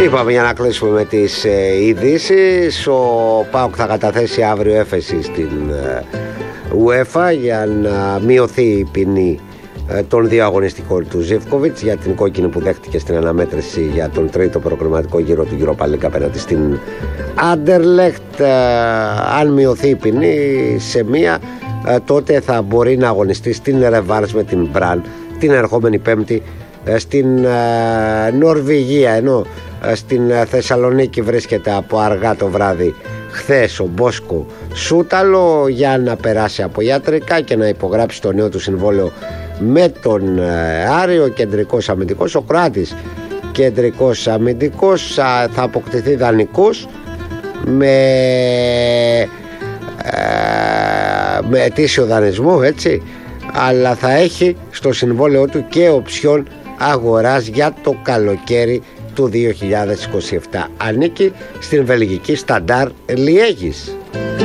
Είπαμε για να κλείσουμε με τις ειδήσεις. Ο ΠΑΟΚ θα καταθέσει αύριο έφεση στην UEFA για να μειωθεί η ποινή των δύο αγωνιστικών του Ζίβκοβιτς για την κόκκινη που δέχτηκε στην αναμέτρηση για τον τρίτο προκριματικό γύρο του Europa League απέναντι στην Anderlecht. Αν μειωθεί η ποινή σε μία, τότε θα μπορεί να αγωνιστεί στην Ρεβάνς με την Μπραν την ερχόμενη Πέμπτη στην Νορβηγία, ενώ στην Θεσσαλονίκη βρίσκεται από αργά το βράδυ χθες ο Μπόσκο Σούταλο για να περάσει από ιατρικά και να υπογράψει το νέο του συμβόλαιο με τον Άριο. Κεντρικός αμυντικός, ο Κροάτης κεντρικός αμυντικός, θα αποκτηθεί δανεικός με ετήσιο δανεισμό, έτσι, αλλά θα έχει στο συμβόλαιο του και οψιόν αγοράς για το καλοκαίρι του 2027. Ανήκει στην βελγική Σταντάρ Λιέγης.